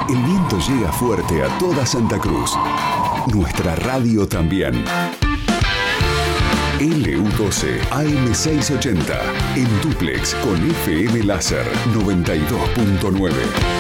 El viento llega fuerte a toda Santa Cruz. Nuestra radio también. LU12 AM680 en dúplex con FM Láser 92.9.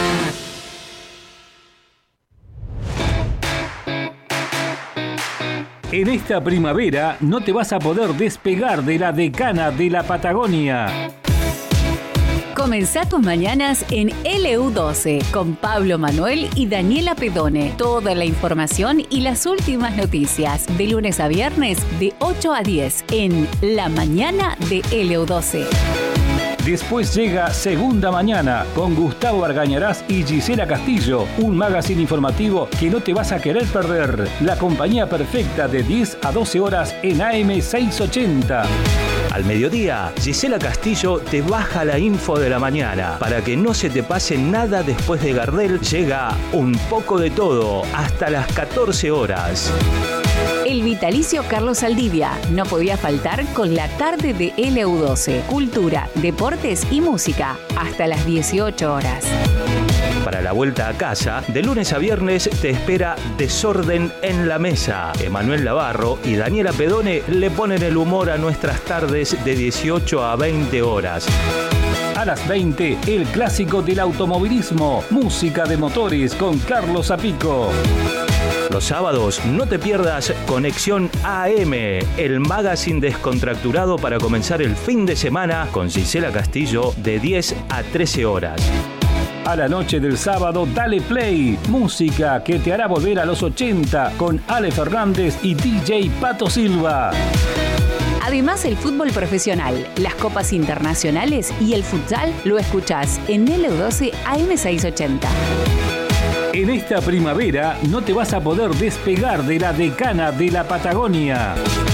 En esta primavera no te vas a poder despegar de la decana de la Patagonia. Comenzá tus mañanas en LU12 con Pablo Manuel y Daniela Pedone. Toda la información y las últimas noticias de lunes a viernes de 8 a 10 en La Mañana de LU12. Después llega Segunda Mañana con Gustavo Argañarás y Gisela Castillo, un magazine informativo que no te vas a querer perder. La compañía perfecta de 10 a 12 horas en AM680. Al mediodía, Gisela Castillo te baja la info de la mañana. Para que no se te pase nada después de Gardel, llega Un poco de todo hasta las 14 horas. El vitalicio Carlos Saldivia no podía faltar con la tarde de LU12. Cultura, deportes y música hasta las 18 horas. Para la vuelta a casa, de lunes a viernes te espera Desorden en la Mesa. Emanuel Navarro y Daniela Pedone le ponen el humor a nuestras tardes de 18 a 20 horas. A las 20, el clásico del automovilismo, música de motores con Carlos Zapico. Los sábados no te pierdas Conexión AM, el magazine descontracturado para comenzar el fin de semana con Gisela Castillo de 10 a 13 horas. A la noche del sábado, dale play, música que te hará volver a los 80 con Ale Fernández y DJ Pato Silva. Además, el fútbol profesional, las copas internacionales y el futsal lo escuchás en LU12 AM680. En esta primavera no te vas a poder despegar de la decana de la Patagonia.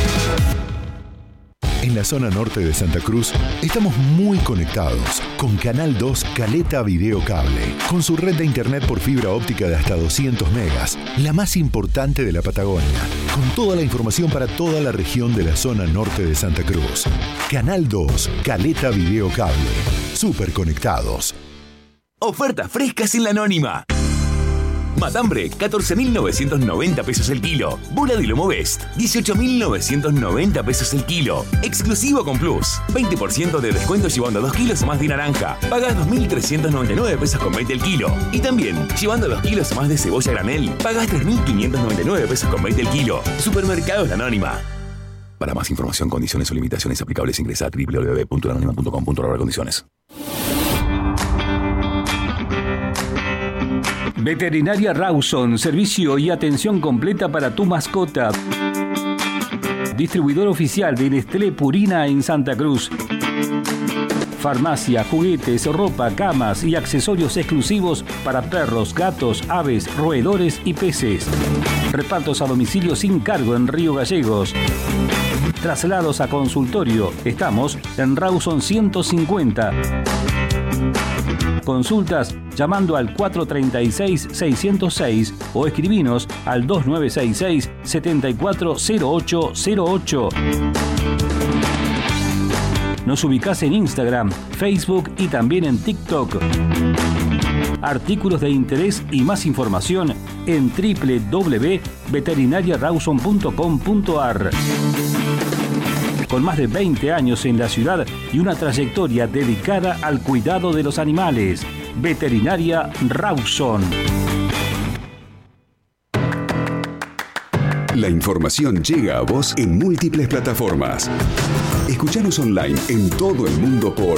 En la zona norte de Santa Cruz estamos muy conectados con Canal 2 Caleta Video Cable, con su red de internet por fibra óptica de hasta 200 megas, la más importante de la Patagonia, con toda la información para toda la región de la zona norte de Santa Cruz. Canal 2 Caleta Video Cable, súper conectados. Ofertas frescas en La Anónima. Matambre, 14.990 pesos el kilo. Bola de lomo Best, 18.990 pesos el kilo. Exclusivo con Plus, 20% de descuento llevando 2 kilos o más de naranja. Pagás 2.399 pesos con 20 el kilo. Y también, llevando 2 kilos o más de cebolla granel, pagás 3.599 pesos con 20 el kilo. Supermercados La Anónima. Para más información, condiciones o limitaciones aplicables, ingresa a www.lanonima.com.ar/condiciones. Veterinaria Rawson, servicio y atención completa para tu mascota. Distribuidor oficial de Nestlé Purina en Santa Cruz. Farmacia, juguetes, ropa, camas y accesorios exclusivos para perros, gatos, aves, roedores y peces. Repartos a domicilio sin cargo en Río Gallegos. Traslados a consultorio. Estamos en Rawson 150. Consultas llamando al 436-606 o escribinos al 2966-740808. Nos ubicás en Instagram, Facebook y también en TikTok. Artículos de interés y más información en www.veterinariarawson.com.ar. Con más de 20 años en la ciudad y una trayectoria dedicada al cuidado de los animales. Veterinaria Rawson. La información llega a vos en múltiples plataformas. Escuchanos online en todo el mundo por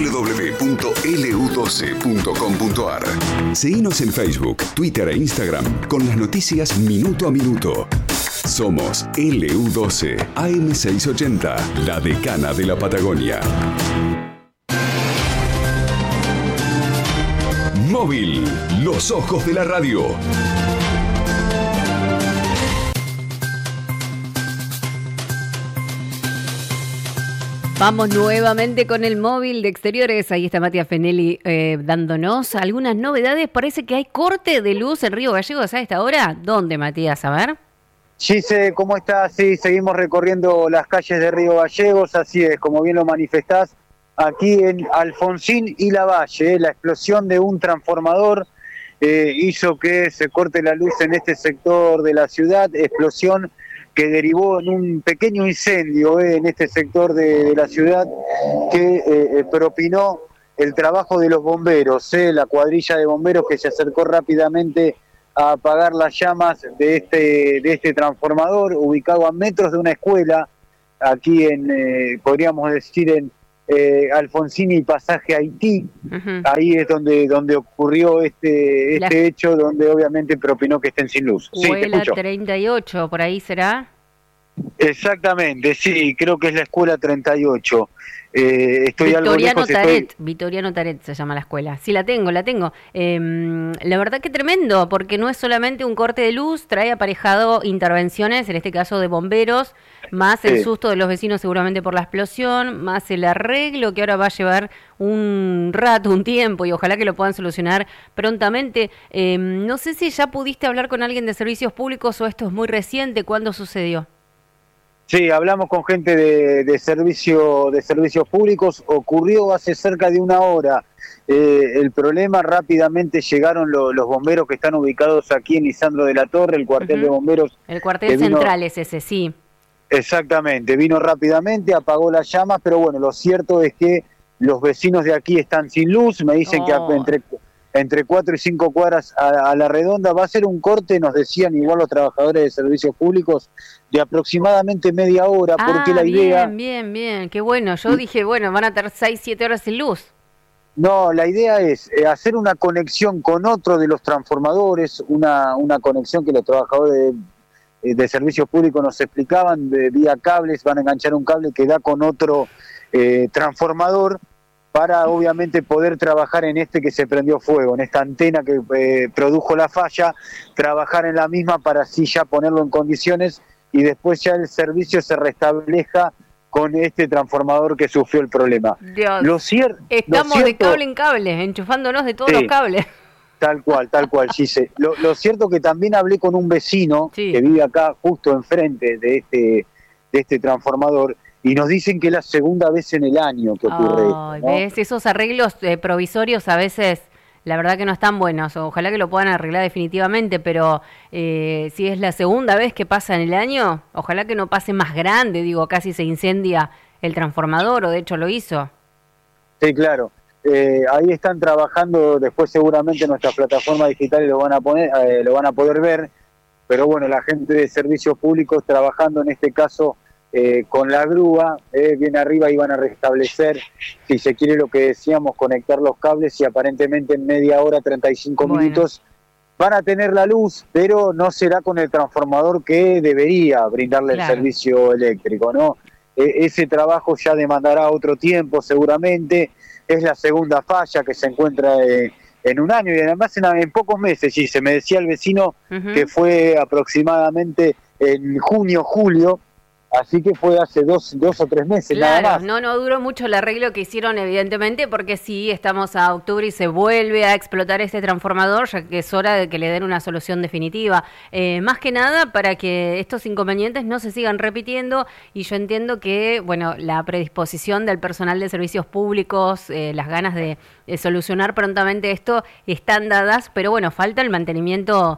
www.lu12.com.ar. Seguinos en Facebook, Twitter e Instagram con las noticias minuto a minuto. Somos LU12 AM680, la decana de la Patagonia. Móvil, los ojos de la radio. Vamos nuevamente con el móvil de exteriores. Ahí está Matías Fenelli dándonos algunas novedades. Parece que hay corte de luz en Río Gallegos a esta hora. ¿Dónde, Matías? A ver. Gise, ¿cómo estás? Sí, seguimos recorriendo las calles de Río Gallegos. Así es, como bien lo manifestás, aquí en Alfonsín y Lavalle, la explosión de un transformador hizo que se corte la luz en este sector de la ciudad, explosión que derivó en un pequeño incendio en este sector de la ciudad que propinó el trabajo de los bomberos, la cuadrilla de bomberos que se acercó rápidamente a apagar las llamas de este transformador ubicado a metros de una escuela, aquí podríamos decir en Alfonsini y Pasaje Haití. Uh-huh. Ahí es donde ocurrió este hecho, donde obviamente propinó que estén sin luz. Escuela 38, por ahí será. Exactamente, sí, creo que es la escuela 38. Victoriano Taret se llama la escuela. Sí, la tengo. La verdad que tremendo, porque no es solamente un corte de luz, trae aparejado intervenciones, en este caso de bomberos, más el susto de los vecinos seguramente por la explosión, más el arreglo que ahora va a llevar un rato, un tiempo, y ojalá que lo puedan solucionar prontamente. No sé si ya pudiste hablar con alguien de servicios públicos o esto es muy reciente. ¿Cuándo sucedió? Sí, hablamos con gente de servicios públicos, ocurrió hace cerca de una hora. El problema, rápidamente llegaron los bomberos que están ubicados aquí en Lisandro de la Torre, el cuartel de bomberos. El cuartel central es ese, sí. Exactamente, vino rápidamente, apagó las llamas, pero bueno, lo cierto es que los vecinos de aquí están sin luz, me dicen que entre 4 y 5 cuadras a la redonda va a ser un corte, nos decían igual los trabajadores de servicios públicos, de aproximadamente media hora, porque la idea... Bien, qué bueno. Yo dije, bueno, van a tener 6, 7 horas sin luz. No, la idea es hacer una conexión con otro de los transformadores, una conexión que los trabajadores de servicios públicos nos explicaban, vía cables, van a enganchar un cable que da con otro transformador, para obviamente poder trabajar en este que se prendió fuego, en esta antena que produjo la falla, trabajar en la misma para así ya ponerlo en condiciones y después ya el servicio se restablezca con este transformador que sufrió el problema. Dios, estamos de cable en cable, enchufándonos de todos los cables. Tal cual, Gise. Lo cierto que también hablé con un vecino que vive acá justo enfrente de este transformador, y nos dicen que es la segunda vez en el año que ocurre esto, ¿no? ¿Ves? Esos arreglos provisorios a veces, la verdad que no están buenos. Ojalá que lo puedan arreglar definitivamente, pero si es la segunda vez que pasa en el año, ojalá que no pase más grande. Digo, casi se incendia el transformador, o de hecho lo hizo. Sí, claro. Ahí están trabajando, después seguramente en nuestras plataformas digitales lo van a poder ver, pero bueno, la gente de servicios públicos trabajando en este caso con la grúa, bien arriba, iban a restablecer, si se quiere lo que decíamos, conectar los cables, y aparentemente en media hora, 35 minutos, van a tener la luz, pero no será con el transformador que debería brindarle el servicio eléctrico, ¿no? Ese trabajo ya demandará otro tiempo seguramente, es la segunda falla que se encuentra en un año, y además en pocos meses, y se me decía el vecino que fue aproximadamente en junio, julio, así que fue hace dos o 3 meses, nada más. No duró mucho el arreglo que hicieron, evidentemente, porque sí, estamos a octubre y se vuelve a explotar este transformador, ya que es hora de que le den una solución definitiva. Más que nada para que estos inconvenientes no se sigan repitiendo, y yo entiendo que, bueno, la predisposición del personal de servicios públicos, las ganas de solucionar prontamente esto están dadas, pero bueno, falta el mantenimiento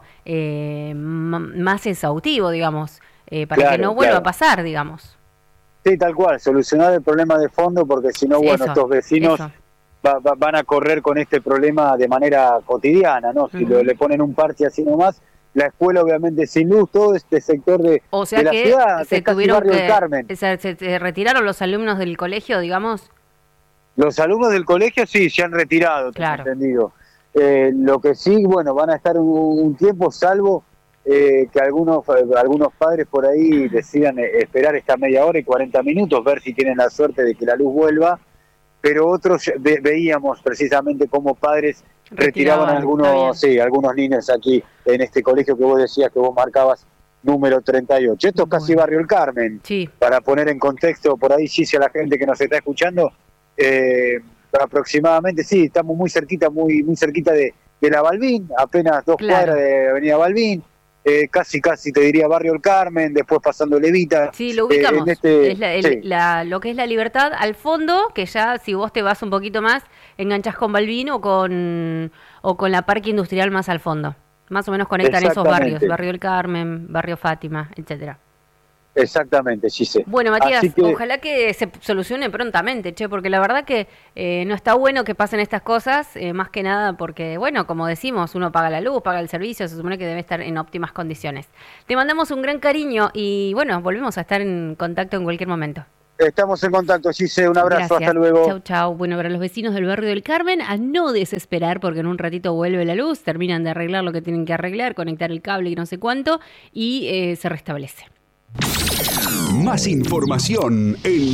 más exhaustivo, digamos. Para que no vuelva a pasar, digamos. Sí, tal cual, solucionar el problema de fondo, porque si no, estos vecinos van a correr con este problema de manera cotidiana, ¿no? Si le ponen un parche así nomás, la escuela obviamente sin luz, todo este sector de la ciudad, se tuvieron Barrio del Carmen. ¿Se retiraron los alumnos del colegio, digamos? Los alumnos del colegio sí, se han retirado, claro. Entendido. Lo que sí, bueno, van a estar un tiempo, salvo que algunos padres por ahí decidan esperar esta media hora y 40 minutos, ver si tienen la suerte de que la luz vuelva, pero otros veíamos precisamente cómo padres retiraban algunos niños aquí en este colegio que vos decías, que vos marcabas, número 38. Esto es casi Barrio El Carmen, para poner en contexto por ahí, si a la gente que nos está escuchando, aproximadamente, estamos muy cerquita de la Balbín, apenas 2 cuadras de Avenida Balbín. Casi te diría Barrio El Carmen, después pasando Levita. Sí, lo ubicamos. Es lo que es la Libertad al fondo, que ya si vos te vas un poquito más, enganchás con Balbín o con la Parque Industrial más al fondo. Más o menos conectan esos barrios, Barrio del Carmen, Barrio Fátima, etcétera. Exactamente, sí sé. Bueno, Matías, ojalá que se solucione prontamente, porque la verdad que no está bueno que pasen estas cosas, más que nada porque, bueno, como decimos, uno paga la luz, paga el servicio, se supone que debe estar en óptimas condiciones. Te mandamos un gran cariño y, bueno, volvemos a estar en contacto en cualquier momento. Estamos en contacto, Gise, un abrazo, gracias. Hasta luego. Chau, chau. Bueno, para los vecinos del barrio del Carmen, a no desesperar porque en un ratito vuelve la luz, terminan de arreglar lo que tienen que arreglar, conectar el cable y no sé cuánto, y se restablece. Más información en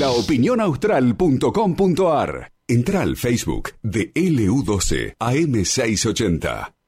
laopinionaustral.com.ar. Entra al Facebook de LU12 AM680.